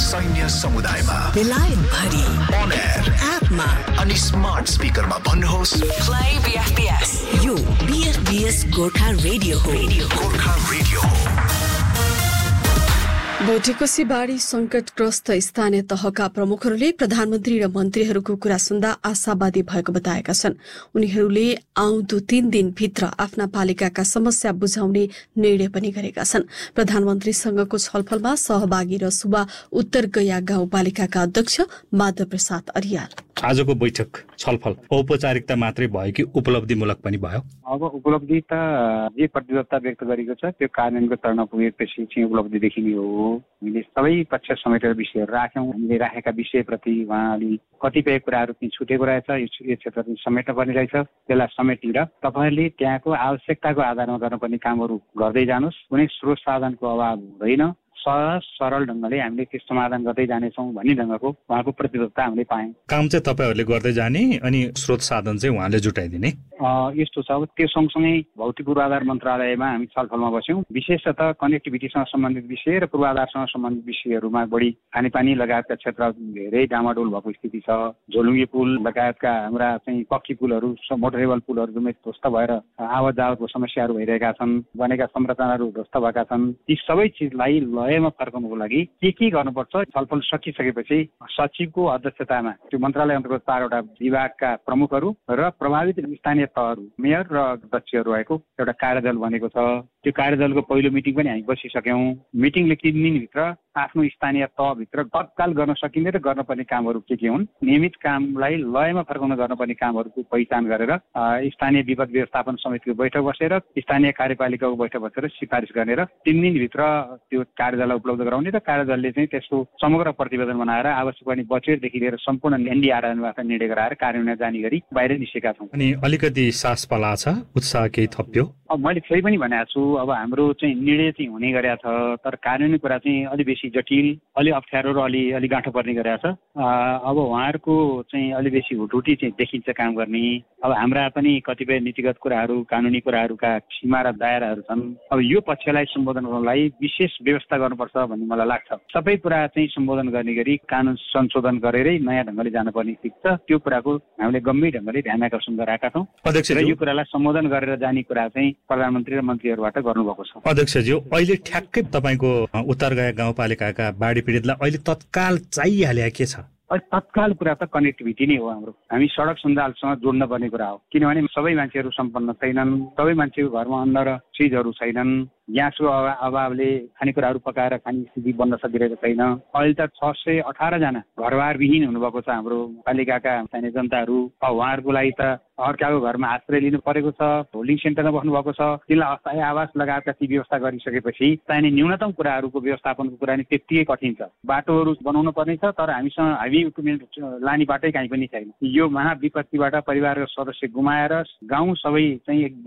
सैन्य समुदायमा, बेलायत भरि, on air, एपमा अनि स्मार्ट स्पिकरमा भन्नुहोस् Play BFBS. यो BFBS गोर्खा रेडियो हो। गोर्खा रेडियो हो। भोटेकोशी बाढी संकटग्रस्त स्थानीय तहका प्रमुखहरूले प्रधानमन्त्री र मन्त्रीहरूको कुरा सुन्दा आशावादी भएको बताएका छन्। उनीहरूले आउँदो 3 दिनभित्र आफ्ना पालिकाका समस्या बुझाउने निर्णय पनि गरेका छन्। प्रधानमन्त्रीसँगको छलफलमा सहभागी रसुवा उत्तर गया गाउँपालिकाका अध्यक्ष माधव प्रसाद अरियाल। आजको बैठक छलफल औपचारिकता मात्रै भयो कि उपलब्धिमूलक पनि भयो? अब उपलब्धि त जे प्रतिबद्धता व्यक्त गरेको छ त्यो कार्यान्वयनको चरण पुगेपछि चाहिँ उपलब्धि देखिने हो। हामीले सबै पक्ष समेटेर विषयहरू राख्यौँ। हामीले राखेका विषयप्रति उहाँले कतिपय कुराहरू चाहिँ छुटेको रहेछ, यो क्षेत्र चाहिँ समेट्न पर्ने रहेछ। त्यसलाई समेटेर तपाईँहरूले त्यहाँको आवश्यकताको आधारमा गर्नुपर्ने कामहरू गर्दै जानुहोस्। कुनै स्रोत साधनको अभाव हुँदैन। सहज सरल ढङ्गले हामीले त्यो समाधान गर्दै जानेछौँ भन्ने ढङ्गको उहाँको प्रतिबद्धता हामीले पायौँ। काम चाहिँ तपाईँहरूले गर्दै जाने अनि स्रोत साधन चाहिँ उहाँले जुटाइदिने? यस्तो छ, अब त्यो सँगसँगै भौतिक पूर्वाधार मन्त्रालयमा हामी छलफलमा बस्यौँ। विशेषतः कनेक्टिभिटीसँग सम्बन्धित विषय र पूर्वाधारसँग सम्बन्धित विषयहरूमा बढी खानेपानी लगायतका क्षेत्र धेरै डामाडोल भएको स्थिति छ। झोलुङ्गे पुल लगायतका हाम्रा चाहिँ पक्की पुलहरू, मोटरेबल पुलहरू समेत ध्वस्त भएर आवत जावतको समस्याहरू भइरहेका छन्। बनेका संरचनाहरू ध्वस्त भएका छन्। ती सबै चिजलाई लयमा फर्काउनुको लागि के गर्नुपर्छ छलफल सकिसकेपछि सचिवको अध्यक्षतामा त्यो मन्त्रालय अन्तर्गत 4वटा विभागका प्रमुखहरू र प्रभावित स्थानीय तहहरू, मेयर र अध्यक्षहरू रहेको एउटा कार्यदल बनेको छ। त्यो कार्यदलको पहिलो मिटिङ पनि हामी बसिसक्यौँ। मिटिङले 3 दिनभित्र आफ्नो स्थानीय तहभित्र तत्काल गर्न सकिने र गर्नुपर्ने कामहरू के हुन्, नियमित कामलाई लयमा फर्काउन गर्नुपर्ने कामहरूको पहिचान गरेर स्थानीय विपद व्यवस्थापन समितिको बैठक बसेर स्थानीय कार्यपालिकाको बैठक बसेर सिफारिस गर्ने र 3 दिनभित्र त्यो कार्यदललाई उपलब्ध गराउने र कार्यदलले चाहिँ त्यसको समग्र प्रतिवेदन बनाएर आवश्यक पर्ने बजेटदेखि लिएर सम्पूर्ण एनडीआरएनबाट निर्णय गराएर कार्यान्वयन जाने गरी बाहिर निस्केका छौँ। अनि अलिकति सास पला छ, उत्साह केही थप्यो? अब मैले फेरि पनि भनेको छु, अब हाम्रो चाहिँ निर्णय चाहिँ हुने गरेको छ, तर कार्यान्वयन कुरा चाहिँ अलि बेसी जटिल, अलि अप्ठ्यारो र अलि गाँठो पर्ने गरेको छ। अब उहाँहरूको चाहिँ अलि बेसी हुटहुटी चाहिँ देखिन्छ काम गर्ने। अब हाम्रा पनि कतिपय नीतिगत कुराहरू, कानुनी कुराहरूका सीमा र दायराहरू छन्। अब यो पक्षलाई सम्बोधन गर्नलाई विशेष व्यवस्था गर्नुपर्छ भन्ने मलाई लाग्छ। सबै कुरा चाहिँ सम्बोधन गर्ने गरी कानुन संशोधन गरेरै नयाँ ढङ्गले जानुपर्ने स्थिति छ। त्यो कुराको हामीले गम्भीर ढङ्गले ध्यान आकर्षण गराएका छौँ र यो कुरालाई सम्बोधन गरेर जाने कुरा चाहिँ प्रधानमन्त्री र मन्त्रीहरूबाट गर्नुभएको छ। अध्यक्षज्यू, अहिले ठ्याक्कै तपाईँको उत्तर गया गाउँपालिकाका बाढी पीडितलाई अहिले तत्काल चाहिहाले के छ? तत्काल कुरा त कनेक्टिभिटी नै हो। हाम्रो हामी सडक सञ्जालसँग जोड्न पर्ने कुरा हो, किनभने सबै मान्छेहरू सम्पन्न छैनन्। सबै मान्छेको घरमा अन्न र चिजहरू छैनन्। ग्यासको अभावले खानेकुराहरू पकाएर खाने स्थिति बन्न सकिरहेको छैन। अहिले त 618 जना घरबार विहीन हुनुभएको छ हाम्रो पालिकाका स्थानीय जनताहरू। उहाँहरूको लागि त अर्काको घरमा आश्रय लिनु परेको छ, होल्डिङ सेन्टरमा बस्नुभएको छ। तिनलाई अस्थायी आवास लगायतका ती व्यवस्था गरिसकेपछि चाहिने न्यूनतम कुराहरूको व्यवस्थापनको कुरा नि त्यत्तिकै कठिन छ। बाटोहरू बनाउनु पर्ने छ, तर हामीसँग हेभी इक्विपमेन्ट लाने बाटै कहीँ पनि छैन। यो महाविपत्तिबाट परिवारको सदस्य गुमाएर गाउँ सबै चाहिँ एकदम